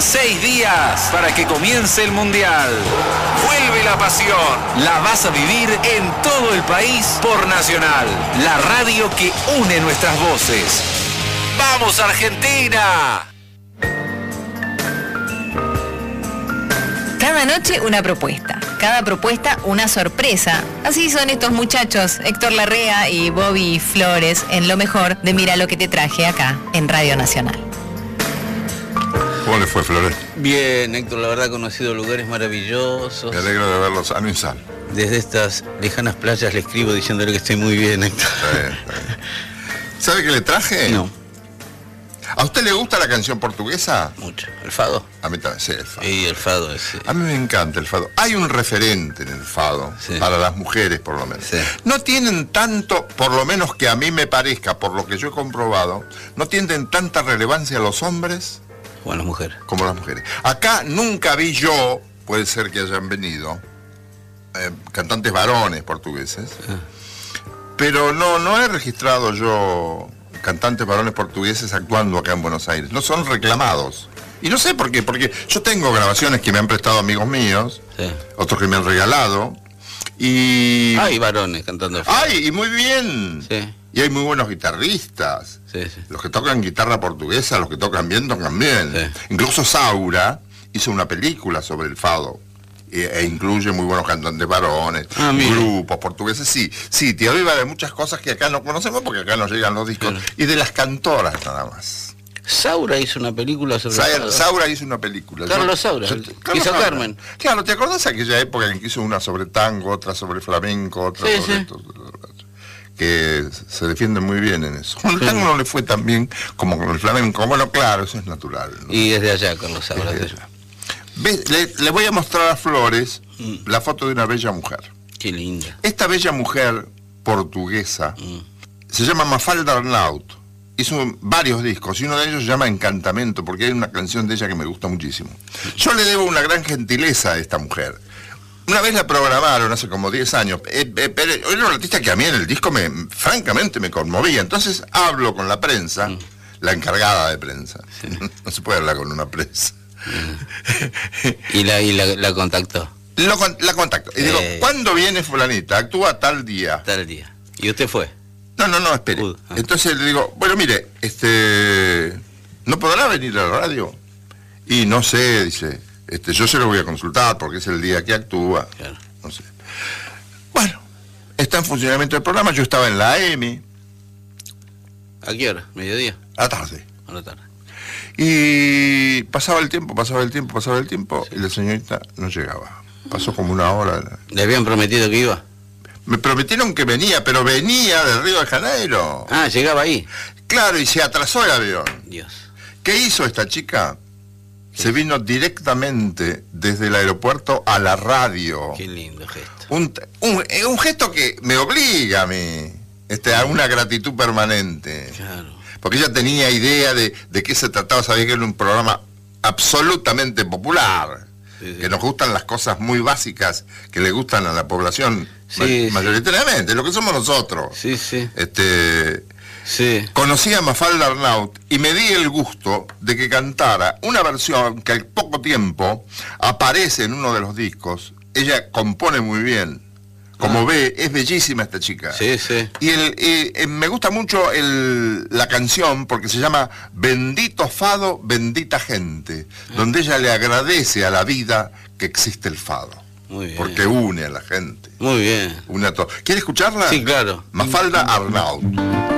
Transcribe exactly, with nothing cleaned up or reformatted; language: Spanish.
Seis días para que comience el Mundial. Vuelve la pasión. La vas a vivir en todo el país por Nacional, la radio que une nuestras voces. ¡Vamos, Argentina! Cada noche una propuesta, cada propuesta una sorpresa. Así son estos muchachos, Héctor Larrea y Bobby Flores, en lo mejor de Mira lo que te traje acá, en Radio Nacional. ¿Cómo le fue, Flores? Bien, Héctor, la verdad he conocido lugares maravillosos. Me alegro de verlo sano y sano. Desde estas lejanas playas le escribo diciéndole que estoy muy bien, Héctor. Está bien, está bien. ¿Sabe qué le traje? No. ¿A usted le gusta la canción portuguesa? Mucho. ¿El fado? A mí también, sí, el fado. Sí, el fado es... A mí me encanta el fado. Hay un referente en el fado, sí, para las mujeres por lo menos. Sí. No tienen tanto, por lo menos que a mí me parezca, por lo que yo he comprobado, no tienen tanta relevancia los hombres como las mujeres. Como las mujeres. Acá nunca vi yo, puede ser que hayan venido, eh, cantantes varones portugueses, ah. pero no, no he registrado yo cantantes varones portugueses actuando acá en Buenos Aires. No son reclamados. Y no sé por qué, porque yo tengo grabaciones que me han prestado amigos míos, sí, otros que me han regalado, y... Hay varones cantando. ¡Ay! Y muy bien. Sí. Y hay muy buenos guitarristas. Sí, sí. Los que tocan guitarra portuguesa, los que tocan bien, tocan bien. Sí. Incluso Saura hizo una película sobre el fado. E, e incluye muy buenos cantantes varones, ah, grupos portugueses. Sí, sí, te arriba de muchas cosas que acá no conocemos porque acá no llegan los discos. Claro. Y de las cantoras nada más. Saura hizo una película sobre Sa el Saura hizo una película. Carlos Saura, yo, Carlos hizo Carmen. Claro, ¿te acordás de aquella época en que hizo una sobre tango, otra sobre flamenco, otra sí, sobre... Sí. Esto, que se defienden muy bien en eso. Con el tango no le fue tan bien como con el flamenco. Bueno, claro, eso es natural, ¿no? Y desde allá, Carlos Saura. Desde allá. Ve, le, le voy a mostrar a Flores mm. la foto de una bella mujer. Qué linda. Esta bella mujer portuguesa mm. se llama Mafalda Arnaut. Hizo varios discos y uno de ellos se llama Encantamento, porque hay una canción de ella que me gusta muchísimo. Yo le debo una gran gentileza a esta mujer. Una vez la programaron, hace como diez años, eh, eh, pero era una artista que a mí en el disco, me, francamente, me conmovía. Entonces hablo con la prensa, mm. la encargada de prensa. Sí. No se puede hablar con una prensa. Mm. ¿Y, la, y la, la contactó? Lo, la contacto. Y eh... digo, ¿cuándo viene fulanita? Actúa tal día. Tal día. ¿Y usted fue? No, no, no, espere. Uh, ah. Entonces le digo, bueno, mire, este, ¿no podrá venir a la radio? Y no sé, dice... Este, yo se lo voy a consultar porque es el día que actúa. Claro. No sé. Bueno, está en funcionamiento el programa. Yo estaba en la A M. ¿A qué hora? ¿Mediodía? A la tarde. A la tarde. Y pasaba el tiempo, pasaba el tiempo, pasaba el tiempo, sí, y la señorita no llegaba. Pasó como una hora. ¿Le habían prometido que iba? Me prometieron que venía, pero venía del Río de Janeiro. Ah, llegaba ahí. Claro, y se atrasó el avión. Dios. ¿Qué hizo esta chica? Se vino directamente desde el aeropuerto a la radio. Qué lindo gesto. Un, un, un gesto que me obliga a mí, este, a una gratitud permanente. Claro. Porque ella tenía idea de, de qué se trataba, sabía que era un programa absolutamente popular. Sí, sí. Que nos gustan las cosas muy básicas que le gustan a la población, sí, ma mayoritariamente, sí, lo que somos nosotros. Sí, sí. Este... Sí. Conocí a Mafalda Arnaut y me di el gusto de que cantara una versión que al poco tiempo aparece en uno de los discos. Ella compone muy bien. Como ah. ve, es bellísima esta chica. Sí, sí. Y el, eh, me gusta mucho el, la canción porque se llama Bendito Fado, Bendita Gente, ah. donde ella le agradece a la vida que existe el fado. Muy bien. Porque une a la gente. Muy bien. Une a todo. ¿Quiere escucharla? Sí, claro. Mafalda Arnaut.